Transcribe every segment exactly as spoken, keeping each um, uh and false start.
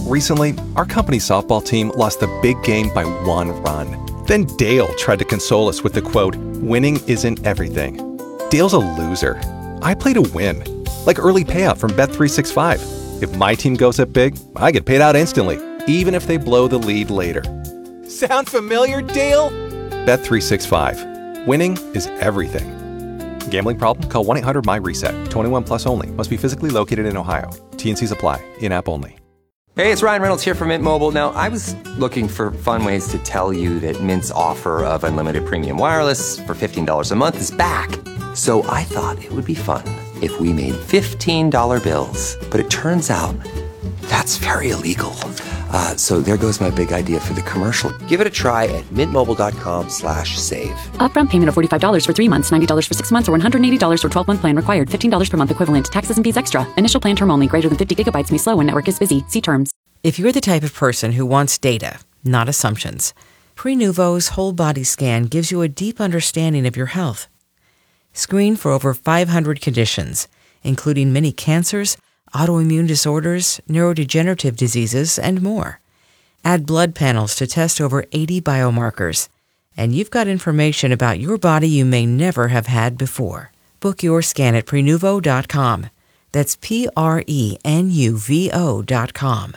Recently, our company softball team lost the big game by one run. Then Dale tried to console us with the quote, "Winning isn't everything." Dale's a loser. I play to win. Like early payout from Bet three sixty-five. If my team goes up big, I get paid out instantly, even if they blow the lead later. Sound familiar, Dale? Bet three sixty-five. Winning is everything. Gambling problem? Call one eight hundred M Y reset. twenty-one plus only. Must be physically located in Ohio. T and Cs apply. In-app only. Hey, it's Ryan Reynolds here from Mint Mobile. Now, I was looking for fun ways to tell you that Mint's offer of unlimited premium wireless for fifteen dollars a month is back. So I thought it would be fun if we made fifteen dollar bills. But it turns out that's very illegal. Uh, so there goes my big idea for the commercial. Give it a try at mintmobile.com slash save. Upfront payment of forty-five dollars for three months, ninety dollars for six months, or one hundred eighty dollars for twelve-month plan required. fifteen dollars per month equivalent. Taxes and fees extra. Initial plan term only. Greater than fifty gigabytes may slow when network is busy. See terms. If you're the type of person who wants data, not assumptions, Prenuvo's whole body scan gives you a deep understanding of your health. Screen for over five hundred conditions, including many cancers, autoimmune disorders, neurodegenerative diseases, and more. Add blood panels to test over eighty biomarkers, and you've got information about your body you may never have had before. Book your scan at Prenuvo dot com. That's P R E N U V O dot com.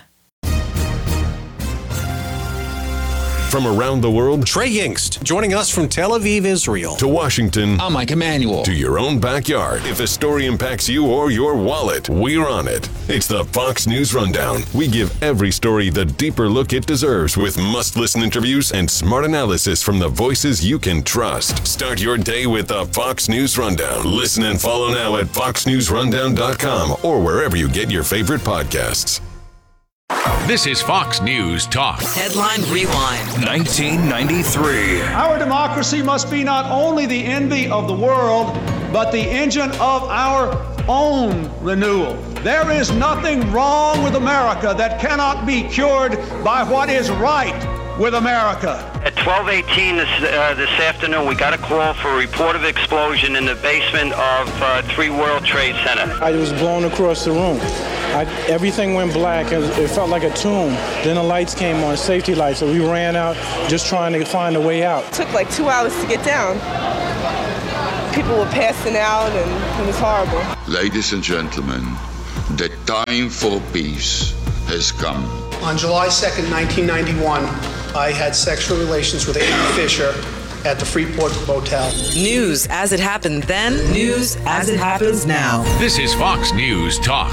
From around the world, Trey Yingst, joining us from Tel Aviv, Israel. To Washington. I'm Mike Emanuel. To your own backyard. If a story impacts you or your wallet, we're on it. It's the Fox News Rundown. We give every story the deeper look it deserves with must-listen interviews and smart analysis from the voices you can trust. Start your day with the Fox News Rundown. Listen and follow now at fox news rundown dot com or wherever you get your favorite podcasts. This is Fox News Talk. Headline Rewind. nineteen ninety-three. Our democracy must be not only the envy of the world, but the engine of our own renewal. There is nothing wrong with America that cannot be cured by what is right with America. At twelve eighteen this, uh, this afternoon, we got a call for a report of explosion in the basement of uh, Three World Trade Center. I was blown across the room. I, everything went black. It, it felt like a tomb. Then the lights came on, safety lights, so we ran out just trying to find a way out. It took like two hours to get down. People were passing out, and it was horrible. Ladies and gentlemen, the time for peace has come. On July second, nineteen ninety-one, I had sexual relations with Amy Fisher at the Freeport Motel. News as it happened then, news as it happens now. This is Fox News Talk.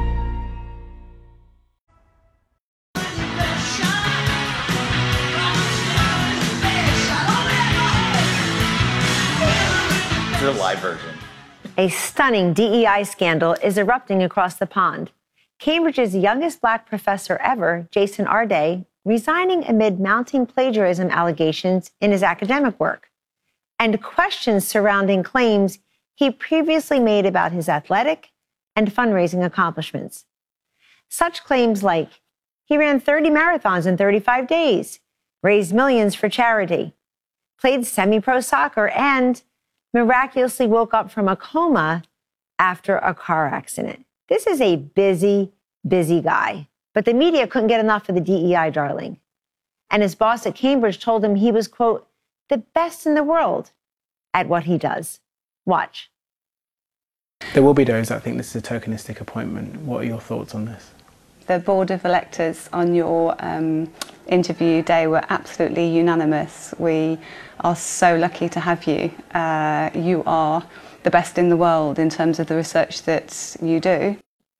The live version. A stunning D E I scandal is erupting across the pond. Cambridge's youngest black professor ever, Jason Arday, resigning amid mounting plagiarism allegations in his academic work, and questions surrounding claims he previously made about his athletic and fundraising accomplishments. Such claims like he ran thirty marathons in thirty-five days, raised millions for charity, played semi-pro soccer, and miraculously woke up from a coma after a car accident. This is a busy, busy guy. But the media couldn't get enough of the D E I darling. And his boss at Cambridge told him he was, quote, the best in the world at what he does. Watch. There will be those that think this is a tokenistic appointment. What are your thoughts on this? The board of electors on your um, interview day were absolutely unanimous. We are so lucky to have you. Uh, you are the best in the world in terms of the research that you do.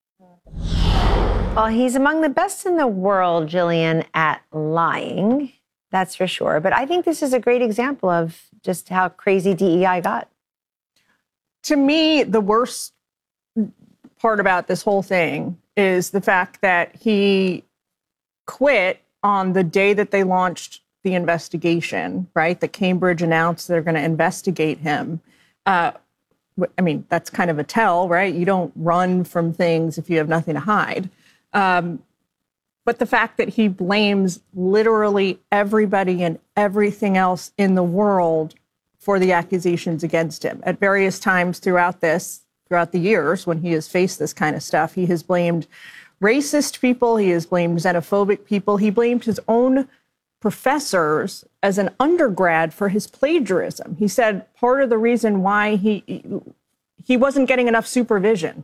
Well, he's among the best in the world, Jillian, at lying. That's for sure. But I think this is a great example of just how crazy D E I got. To me, the worst part about this whole thing is the fact that he quit on the day that they launched the investigation, right? That Cambridge announced they're going to investigate him. Uh, I mean, that's kind of a tell, right? You don't run from things if you have nothing to hide. Um, but the fact that he blames literally everybody and everything else in the world for the accusations against him at various times throughout this, throughout the years when he has faced this kind of stuff, he has blamed racist people. He has blamed xenophobic people. He blamed his own professors as an undergrad for his plagiarism. He said part of the reason why he he wasn't getting enough supervision.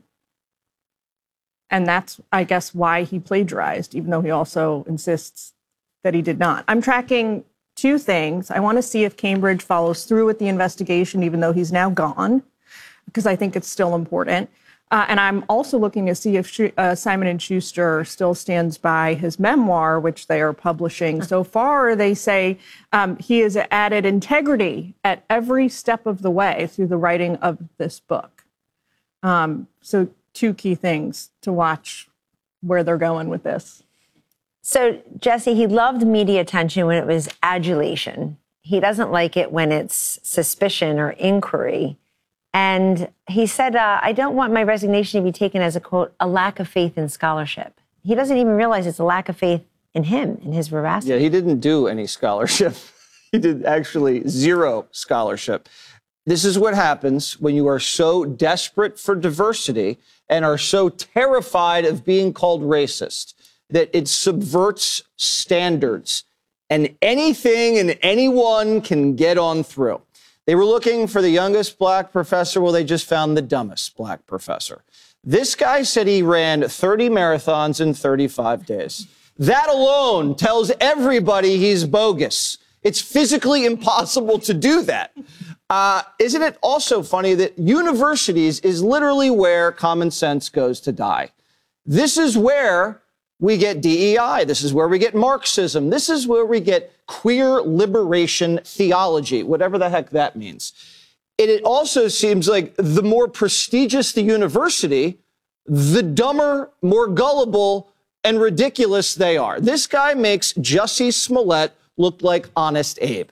And that's, I guess, why he plagiarized, even though he also insists that he did not. I'm tracking two things. I want to see if Cambridge follows through with the investigation, even though he's now gone, because I think it's still important. Uh, and I'm also looking to see if Sh- uh, Simon and Schuster still stands by his memoir, which they are publishing. So far, they say um, he has added integrity at every step of the way through the writing of this book. Um, so two key things to watch where they're going with this. So, Jesse, he loved media attention when it was adulation. He doesn't like it when it's suspicion or inquiry. And he said, uh, I don't want my resignation to be taken as a, quote, a lack of faith in scholarship. He doesn't even realize it's a lack of faith in him, in his veracity. Yeah, he didn't do any scholarship. He did actually zero scholarship. This is what happens when you are so desperate for diversity and are so terrified of being called racist that it subverts standards and anything and anyone can get on through. They were looking for the youngest black professor. Well, they just found the dumbest black professor. This guy said he ran thirty marathons in thirty-five days. That alone tells everybody he's bogus. It's physically impossible to do that. Uh, isn't it also funny that universities is literally where common sense goes to die? This is where we get D E I. This is where we get Marxism. This is where we get queer liberation theology, whatever the heck that means. And it also seems like the more prestigious the university, the dumber, more gullible, and ridiculous they are. This guy makes Jussie Smollett look like Honest Abe.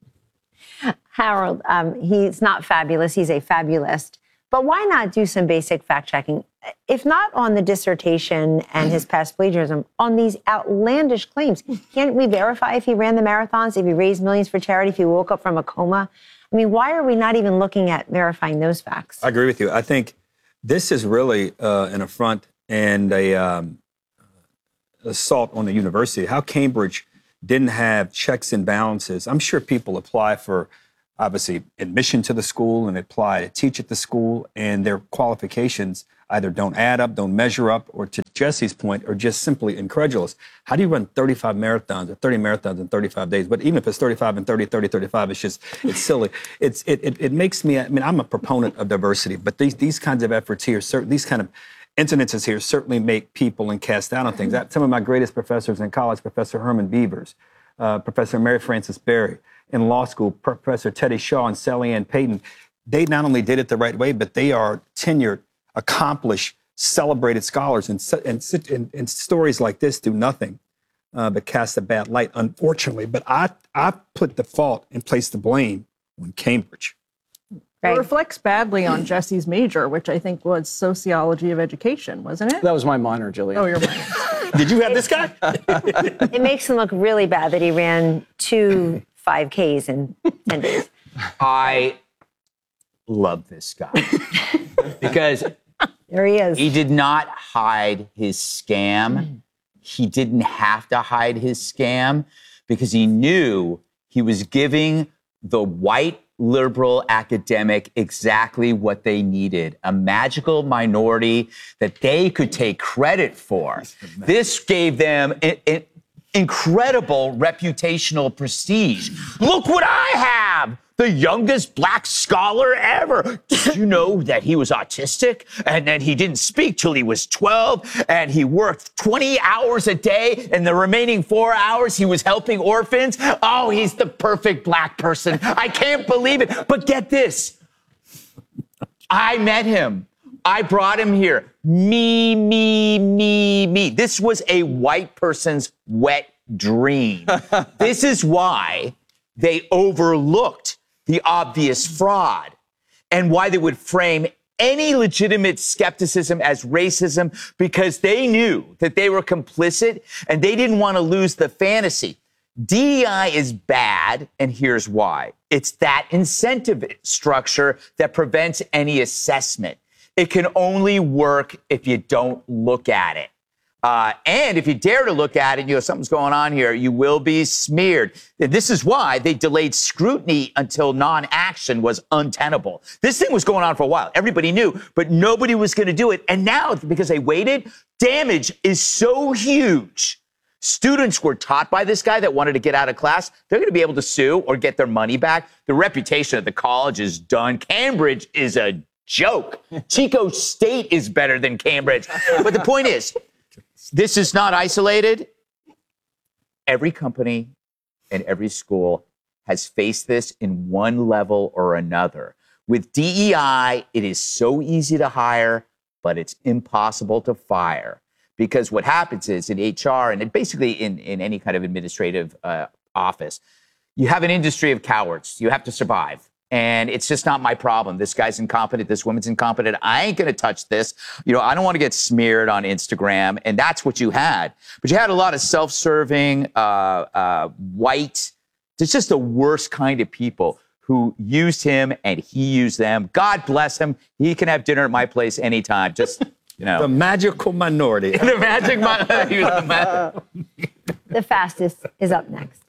Harold, um, he's not fabulous. He's a fabulist. But why not do some basic fact-checking? If not on the dissertation and his past plagiarism, on these outlandish claims. Can't we verify if he ran the marathons, if he raised millions for charity, if he woke up from a coma? I mean, why are we not even looking at verifying those facts? I agree with you. I think this is really uh, an affront and a um, assault on the university. How Cambridge didn't have checks and balances. I'm sure people apply for, obviously, admission to the school and apply to teach at the school, and their qualifications either don't add up, don't measure up, or to Jesse's point, are just simply incredulous. How do you run thirty-five marathons or thirty marathons in thirty-five days? But even if it's thirty-five and thirty, thirty, thirty-five, it's just, it's silly. It's, it, it, it makes me, I mean, I'm a proponent of diversity, but these, these kinds of efforts here, certain, these kind of incidences here certainly make people and cast doubt on things. Some of my greatest professors in college, Professor Herman Beavers, uh, Professor Mary Frances Berry, in law school, Professor Teddy Shaw and Sally Ann Payton, they not only did it the right way, but they are tenured, accomplished, celebrated scholars. And, and, and, and stories like this do nothing uh, but cast a bad light, unfortunately. But I, I put the fault and place the blame on Cambridge. It reflects badly on Jesse's major, which I think was sociology of education, wasn't it? That was my minor, Jillian. Oh, your minor. Did you have this guy? It makes him look really bad that he ran two five Ks in ten days. I love this guy because there he is. He did not hide his scam. He didn't have to hide his scam because he knew he was giving the white liberal academic exactly what they needed, a magical minority that they could take credit for. This gave them an, an incredible reputational prestige. Look what I have! The youngest black scholar ever. Did you know that he was autistic and that he didn't speak till he was twelve and he worked twenty hours a day and the remaining four hours he was helping orphans? Oh, he's the perfect black person. I can't believe it. But get this. I met him. I brought him here. Me, me, me, me. This was a white person's wet dream. This is why they overlooked the obvious fraud and why they would frame any legitimate skepticism as racism, because they knew that they were complicit and they didn't want to lose the fantasy. D E I is bad, and here's why. It's that incentive structure that prevents any assessment. It can only work if you don't look at it. Uh, and if you dare to look at it, you know, something's going on here, you will be smeared. And this is why they delayed scrutiny until non-action was untenable. This thing was going on for a while. Everybody knew, but nobody was going to do it. And now, because they waited, damage is so huge. Students were taught by this guy that wanted to get out of class. They're going to be able to sue or get their money back. The reputation of the college is done. Cambridge is a joke. Chico State is better than Cambridge. But the point is, this is not isolated. Every company and every school has faced this in one level or another. With D E I, it is so easy to hire, but it's impossible to fire. Because what happens is in H R and basically in, in any kind of administrative uh, office, you have an industry of cowards. You have to survive. And it's just not my problem. This guy's incompetent. This woman's incompetent. I ain't going to touch this. You know, I don't want to get smeared on Instagram. And that's what you had. But you had a lot of self-serving, uh, uh, white, it's just the worst kind of people who used him and he used them. God bless him. He can have dinner at my place anytime. Just, you know. The magical minority. the magic minority. The fastest is up next.